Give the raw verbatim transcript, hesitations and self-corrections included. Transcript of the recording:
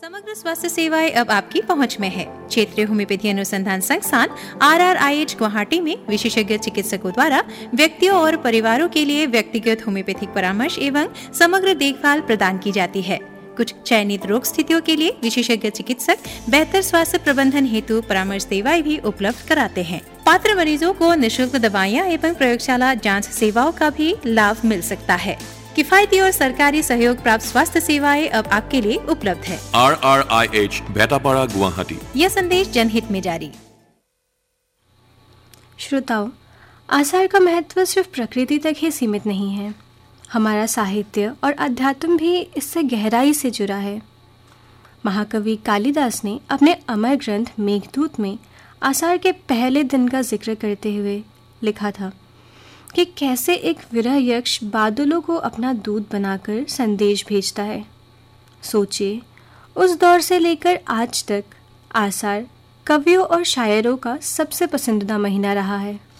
समग्र स्वास्थ्य सेवाएं अब आपकी पहुंच में है। क्षेत्रीय होम्योपैथी अनुसंधान संस्थान are are I H Guwahati में विशेषज्ञ चिकित्सकों द्वारा व्यक्तियों और परिवारों के लिए व्यक्तिगत होम्योपैथिक परामर्श एवं समग्र देखभाल प्रदान की जाती है। कुछ चयनित रोग स्थितियों के लिए विशेषज्ञ चिकित्सक बेहतर स्वास्थ्य प्रबंधन हेतु परामर्श सेवाएं भी उपलब्ध कराते हैं। पात्र मरीजों को निःशुल्क दवाइयाँ एवं प्रयोगशाला जांच सेवाओं का भी लाभ मिल सकता है। किफायती और सरकारी सहयोग प्राप्त स्वास्थ्य सेवाएं अब आपके लिए उपलब्ध है। Are are I H भेटापाड़ा Guwahati. यह संदेश जनहित में जारी। श्रोताओं, आसार का महत्व सिर्फ प्रकृति तक ही सीमित नहीं है। हमारा साहित्य और अध्यात्म भी इससे गहराई से जुड़ा है। महाकवि कालिदास ने अपने अमर ग्रंथ मेघदूत में आसार के पहले दिन का जिक्र करते हुए लिखा था कि कैसे एक विरह यक्ष बादलों को अपना दूत बनाकर संदेश भेजता है। सोचिए, उस दौर से लेकर आज तक आसार कवियों और शायरों का सबसे पसंदीदा महीना रहा है।